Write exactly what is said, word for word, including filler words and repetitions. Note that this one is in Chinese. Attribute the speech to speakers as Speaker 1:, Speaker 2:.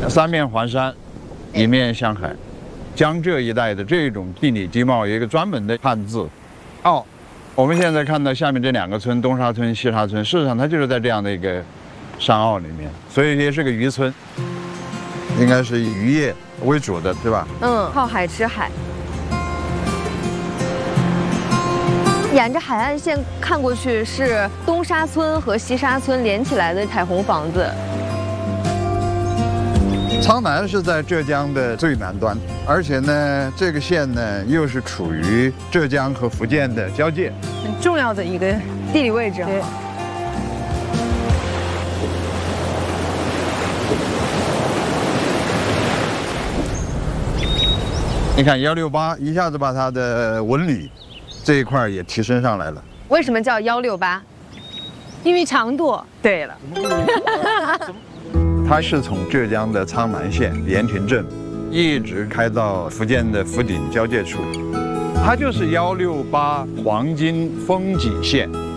Speaker 1: 三面环山，一面向海。江浙一带的这种地理地貌有一个专门的汉字。哦，我们现在看到下面这两个村，东沙村、西沙村，事实上它就是在这样的一个山坳里面，所以也是个渔村，应该是以渔业为主的，对吧？
Speaker 2: 嗯，靠海吃海。沿着海岸线看过去是东沙村和西沙村连起来的彩虹房子。
Speaker 1: 苍南是在浙江的最南端，而且呢，这个县呢又是处于浙江和福建的交界，
Speaker 3: 很重要的一个
Speaker 2: 地理位置。
Speaker 3: 对。
Speaker 1: 你看幺六八一下子把它的纹理这一块也提升上来了。
Speaker 2: 为什么叫幺六八？
Speaker 3: 因为长度。对了。
Speaker 1: 它是从浙江的苍南县盐田镇，一直开到福建的福鼎交界处，它就是幺六八黄金风景线。